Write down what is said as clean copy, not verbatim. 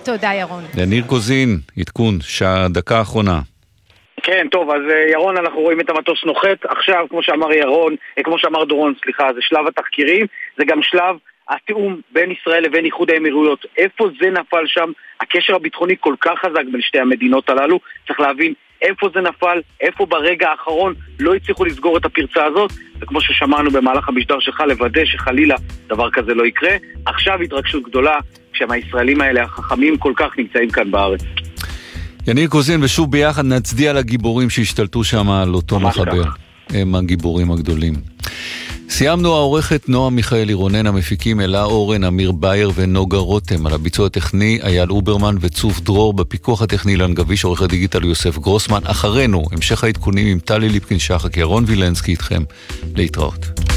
תודה ירון. יניר קוזין, עדכון, דקה האחרונה. כן, טוב, אז ירון, אנחנו רואים את המטוס נוחת. עכשיו, כמו שאמר דורון, זה שלב התחקירים, זה גם שלב התיאום בין ישראל לבין איחוד האמירויות. איפה זה נפל שם? הקשר הביטחוני כל כך חזק בין שתי המדינות הללו. צריך להבין איפה זה נפל, איפה ברגע האחרון לא הצליחו לסגור את הפרצה הזאת, וכמו ששמענו במהלך המשדר שלך, לוודא שחלילה דבר כזה לא יקרה. עכשיו התרגשות גדולה, כשהישראלים האלה החכמים כל כך נמצאים כאן בארץ. יניר קוזין, ושוב ביחד נצדיע לגיבורים שהשתלטו שם על אותו מחבר. הם הגיבורים הגדולים. סיימנו. העורכת נועה מיכאלי רונן, המפיקים אלה אורן, אמיר בייר ונוגה רותם, על הביצוע הטכני אייל אוברמן וצוף דרור, בפיקוח הטכני אילן גביש, עורך הדיגיטל יוסף גרוסמן. אחרינו המשך העדכונים עם טלי ליפקין שחק, ירון וילנסקי איתכם. להתראות.